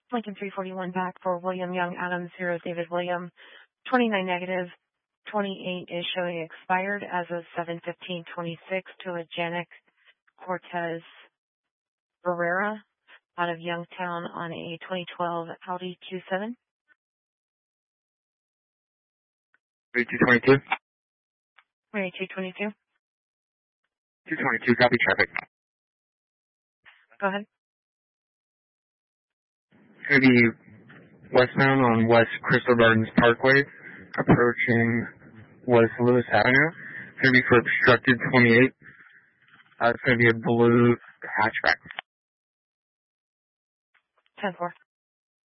Lincoln 341 back for William Young, Adam 0, David William. 29 negative. 28 is showing expired as of 7/15/26 to a Janik Cortez Barrera out of Youngtown on a 2012 Audi Q7. 3222. 2222. 222, copy traffic. Go ahead. It's going to be westbound on West Crystal Gardens Parkway, approaching West Lewis Avenue. It's going to be for obstructed 28. It's going to be a blue hatchback. 10-4.